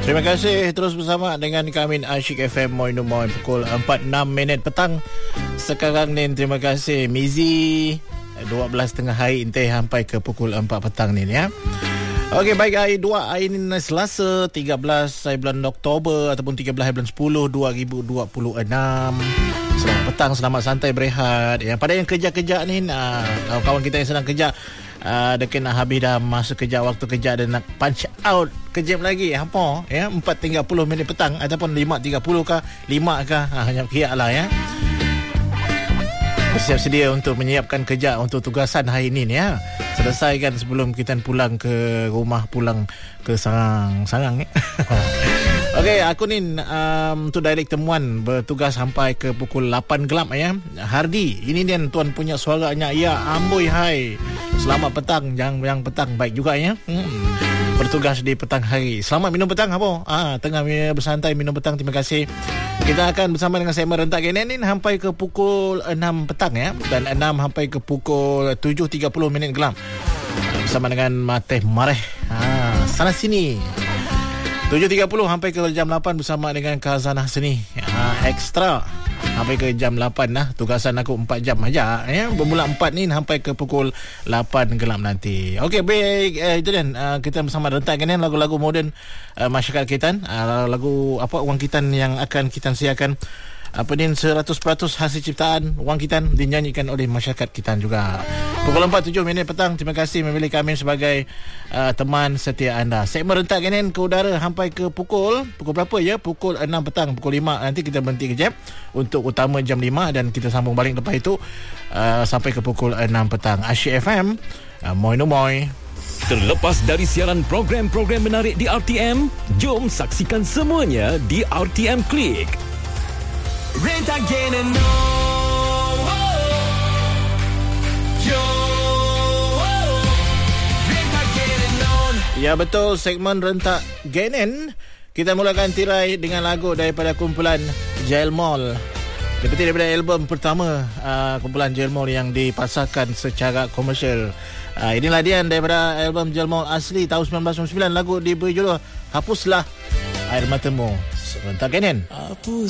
Terima kasih terus bersama dengan kami Asyik FM Moin Moin pukul 4.06 petang. Sekarang ni terima kasih Mizi 12.30 hari inteh sampai ke pukul 4 petang ni ya. Okey, baik, hari ini Selasa 13 bulan Oktober ataupun 13 bulan 10 2026. Selamat petang, selamat santai berehat. Yang pada yang kerja-kerja ni, kawan-kawan kita yang sedang kerja, dekat nak habis dah masa kerja, waktu kerja dan nak punch out kejap lagi apa ya, 4.30 minit petang ataupun 5.30 kah 5 kah, hanya kira lah ya. Bersiap sedia untuk menyiapkan kerja untuk tugasan hari ini ya. Selesaikan sebelum kita pulang ke rumah, pulang ke sarang-sarang ya. Okey, aku ni untuk direct temuan bertugas sampai ke pukul 8 gelap ya. Hardi, ini dia tuan punya suaranya. Ya, amboi hai. Selamat petang, yang petang baik juga ya. Bertugas di petang hari. Selamat minum petang apa? Tengah bersantai minum petang. Terima kasih. Kita akan bersama dengan saya Rentak Genen sampai ke pukul 6 petang ya, dan 6 sampai ke pukul 7.30 minit gelap. Bersama dengan Mateh Mareh. Sana sini. 7.30 sampai ke jam 8 bersama dengan Khazanah Seni. Ekstra sampai ke jam 8 lah. Tugasan aku 4 jam aja ya. Bermula 4 ni sampai ke pukul 8 gelap nanti. Okey, baik, itu dan kita bersama Rentak Genen, lagu-lagu moden masyarakat kita. Lagu apa Wang Kitan yang akan kita siarkan. 100% hasil ciptaan Wang Kitan dinyanyikan oleh masyarakat kita juga. Pukul 4.07 minit petang. Terima kasih memilih kami sebagai teman setia anda. Segmen Rentak Genen ke udara sampai ke pukul berapa ya? Pukul 6 petang, pukul 5 nanti kita berhenti kejap untuk utama jam 5 dan kita sambung balik lepas itu sampai ke pukul 6 petang. Asyik FM Moin Moin. Terlepas dari siaran program-program menarik di RTM, jom saksikan semuanya di RTM Klik. Rentak Genen Ya betul, segmen Rentak Genen kita mulakan tirai dengan lagu daripada kumpulan Jailmall. Daripada album pertama kumpulan Jailmall yang dipasarkan secara komersial. Inilah dia daripada album Jailmall asli tahun 1999. Lagu diberi judul Hapuslah Air Matamu. Rentak Genen.